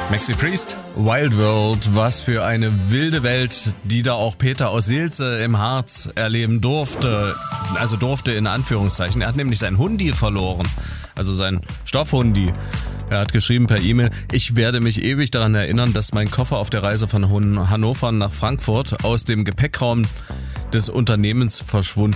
Maxi Priest, Wild World, was für eine wilde Welt, die da auch Peter aus Seelze im Harz erleben durfte. Also durfte in Anführungszeichen. Er hat nämlich sein Hundi verloren, also sein Stoffhundi. Er hat geschrieben per E-Mail: Ich werde mich ewig daran erinnern, dass mein Koffer auf der Reise von Hannover nach Frankfurt aus dem Gepäckraum des Unternehmens verschwunden